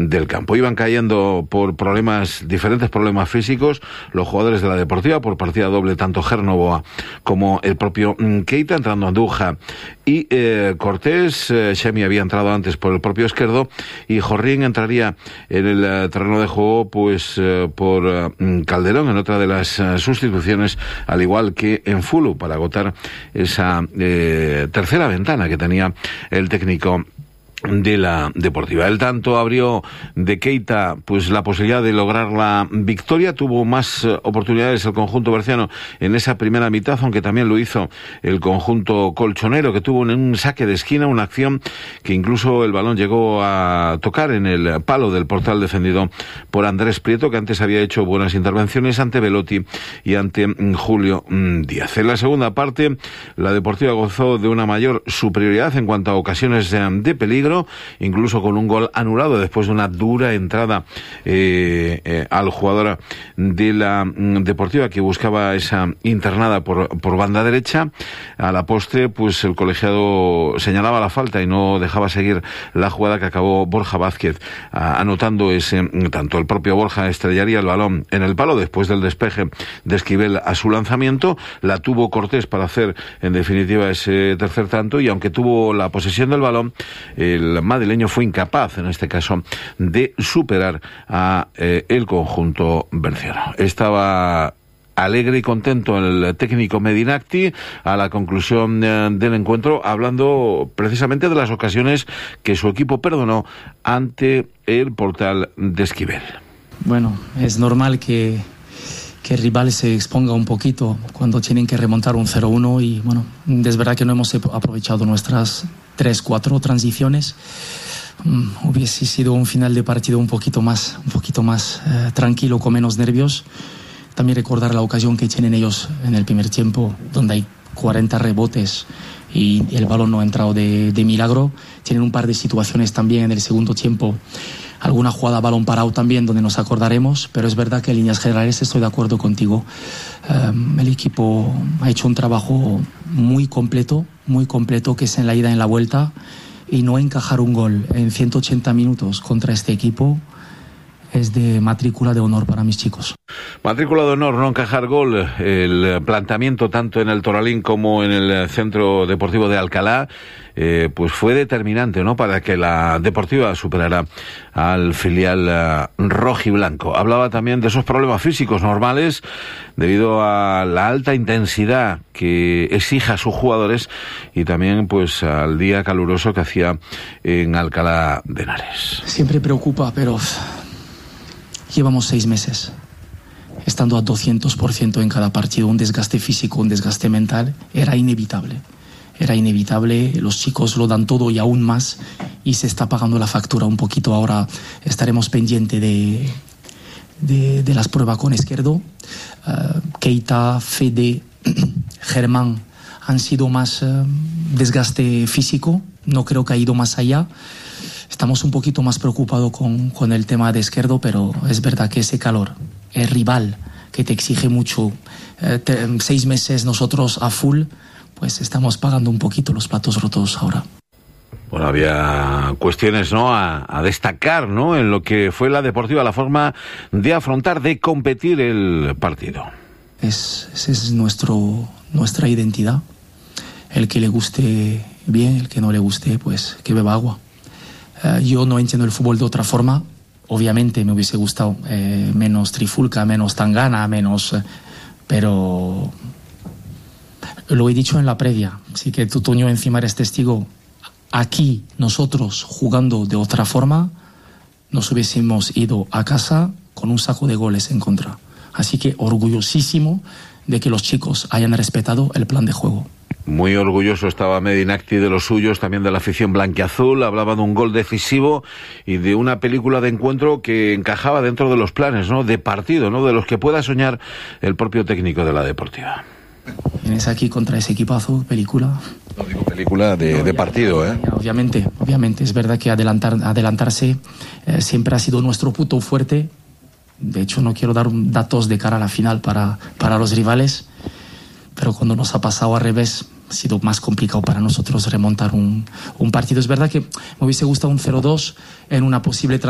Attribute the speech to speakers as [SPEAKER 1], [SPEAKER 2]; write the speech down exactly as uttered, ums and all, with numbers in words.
[SPEAKER 1] del campo. Iban cayendo por problemas, diferentes problemas físicos, los jugadores de la Deportiva, por partida doble, tanto Gernoboa como el propio Keita, entrando Andújar y eh, Cortés. eh, Xemi había entrado antes por el propio Esquerdo, y Jorrín entraría en el eh, terreno de juego pues eh, por eh, Calderón, en otra de las eh, sustituciones, al igual que en Fulu, para agotar esa eh, tercera ventana que tenía el técnico de la Deportiva. El tanto abrió de Keita pues la posibilidad de lograr la victoria. Tuvo más eh, oportunidades el conjunto berciano en esa primera mitad, aunque también lo hizo el conjunto colchonero, que tuvo un, un saque de esquina, una acción que incluso el balón llegó a tocar en el palo del portal defendido por Andrés Prieto, que antes había hecho buenas intervenciones ante Belotti y ante mm, Julio mm, Díaz. En la segunda parte, la Deportiva gozó de una mayor superioridad en cuanto a ocasiones eh, de peligro, incluso con un gol anulado después de una dura entrada eh, eh, al jugador de la mm, Deportiva, que buscaba esa internada por, por banda derecha. A la postre, pues el colegiado señalaba la falta y no dejaba seguir la jugada, que acabó Borja Vázquez a, anotando ese tanto. El propio Borja estrellaría el balón en el palo después del despeje de Esquivel a su lanzamiento. La tuvo Cortés para hacer en definitiva ese tercer tanto, y aunque tuvo la posesión del balón, el El madrileño fue incapaz, en este caso, de superar a eh, el conjunto berciano. Estaba alegre y contento el técnico Medinacti a la conclusión eh, del encuentro, hablando precisamente de las ocasiones que su equipo perdonó ante el portal de Esquivel.
[SPEAKER 2] Bueno, es normal que, que el rival se exponga un poquito cuando tienen que remontar un cero uno, y bueno, es verdad que no hemos aprovechado nuestras tres, cuatro transiciones. Um, hubiese sido un final de partido un poquito más, un poquito más eh, tranquilo, con menos nervios. También recordar la ocasión que tienen ellos en el primer tiempo, donde hay cuarenta rebotes y el balón no ha entrado de, de milagro. Tienen un par de situaciones también en el segundo tiempo, alguna jugada a balón parado también, donde nos acordaremos, pero es verdad que en líneas generales estoy de acuerdo contigo. Um, el equipo ha hecho un trabajo muy completo, muy completo, que es en la ida y en la vuelta, y no encajar un gol en ciento ochenta minutos contra este equipo es de matrícula de honor para mis chicos.
[SPEAKER 1] Matrícula de honor, no encajar gol. El planteamiento tanto en el Toralín como en el Centro Deportivo de Alcalá eh, pues fue determinante, ¿no?, para que la Deportiva superara al filial uh, rojiblanco. Hablaba también de esos problemas físicos normales debido a la alta intensidad que exige a sus jugadores, y también pues al día caluroso que hacía en Alcalá de Henares.
[SPEAKER 2] Siempre preocupa, pero llevamos seis meses estando a doscientos por ciento en cada partido. Un desgaste físico, un desgaste mental, era inevitable. Era inevitable, los chicos lo dan todo y aún más, y se está pagando la factura un poquito. Ahora estaremos pendientes de, de, de las pruebas con Esquerdo. Uh, Keita, Fede, Germán han sido más uh, desgaste físico, no creo que ha ido más allá. Estamos un poquito más preocupados con, con el tema de Esquerdo, pero es verdad que ese calor, el rival que te exige mucho, eh, te, seis meses nosotros a full, pues estamos pagando un poquito los platos rotos ahora.
[SPEAKER 1] Bueno, había cuestiones, ¿no?, a, a destacar, ¿no?, en lo que fue la Deportiva, la forma de afrontar, de competir el partido.
[SPEAKER 2] Es, esa es nuestro, nuestra identidad. El que le guste bien, el que no le guste, pues que beba agua. Uh, yo no entiendo el fútbol de otra forma. Obviamente me hubiese gustado eh, menos trifulca, menos tangana, menos... Eh, pero lo he dicho en la previa, así que tú, Toño, encima eres testigo. Aquí nosotros, jugando de otra forma, nos hubiésemos ido a casa con un saco de goles en contra. Así que orgullosísimo de que los chicos hayan respetado el plan de juego.
[SPEAKER 1] Muy orgulloso estaba Medinacti de los suyos, también de la afición blanquiazul. Hablaba de un gol decisivo y de una película de encuentro que encajaba dentro de los planes, ¿no?, de partido, ¿no?, de los que pueda soñar el propio técnico de la Deportiva.
[SPEAKER 2] Vienes aquí contra ese equipazo, película.
[SPEAKER 1] No digo película de, no, de partido, ¿eh?
[SPEAKER 2] Obviamente, obviamente. Es verdad que adelantar, adelantarse eh, siempre ha sido nuestro punto fuerte. De hecho, no quiero dar datos de cara a la final para, para los rivales, pero cuando nos ha pasado al revés, ha sido más complicado para nosotros remontar un, un partido. Es verdad que me hubiese gustado un cero dos en una posible